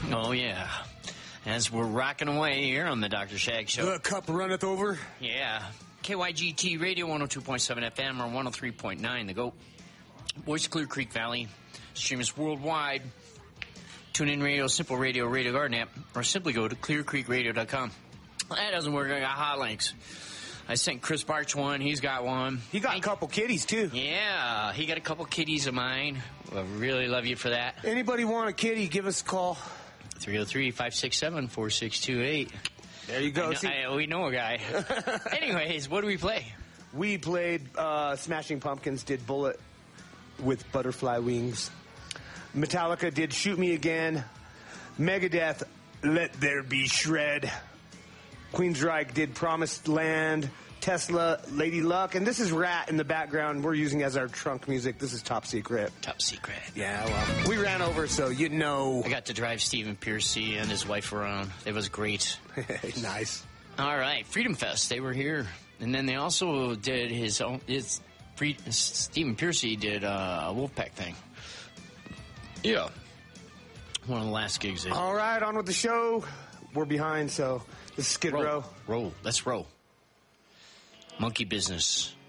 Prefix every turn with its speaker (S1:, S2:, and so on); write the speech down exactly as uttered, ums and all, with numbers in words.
S1: Oh, yeah. As we're rocking away here on the Doctor Shag Show.
S2: The cup runneth over.
S1: Yeah. K Y G T Radio, one oh two point seven F M or one oh three point nine, The Goat. Voice Clear Creek Valley. Stream us worldwide. Tune in radio, Simple Radio, Radio Garden app, or simply go to clear creek radio dot com. That doesn't work. I got hot links. I sent Chris Barch one. He's got one.
S2: He got a couple kitties, too.
S1: Yeah, he got a couple kitties of mine. I really love you for that.
S2: Anybody want a kitty, give us a call.
S1: three oh three, five six seven, four six two eight.
S2: There you go.
S1: I know, I, we know a guy. Anyways, what do we play?
S2: We played uh, Smashing Pumpkins, did Bullet with Butterfly Wings. Metallica did Shoot Me Again. Megadeth, Let There Be Shred. Queensryche did Promised Land. Tesla, Lady Luck. And this is Rat in the background we're using as our trunk music. This is Top Secret.
S1: Top Secret.
S2: Yeah, well, we ran over, so you know.
S1: I got to drive Stephen Piercy and his wife around. It was great.
S2: Nice.
S1: All right, Freedom Fest. They were here. And then they also did his own, his, Free, Stephen Piercy did uh, a Wolfpack thing. Yeah. One of the last gigs. They
S2: All right, on with the show. We're behind, so this is Skid Row.
S1: Roll. Roll. Let's roll. Monkey Business.